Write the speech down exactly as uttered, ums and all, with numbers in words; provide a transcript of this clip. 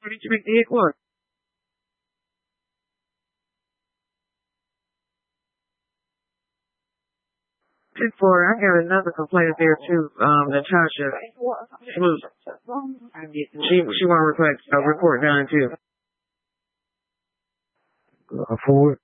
What did you make the egg for? ten four, I got another complaint there too, um, Natasha. She was, she, she want to report, uh, report done too. Uh, forward.